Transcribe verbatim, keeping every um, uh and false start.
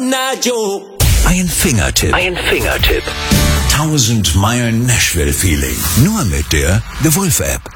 Ein Fingertipp. Ein Fingertipp. Tausend Meilen Nashville-Feeling. Nur mit der The Wolf App.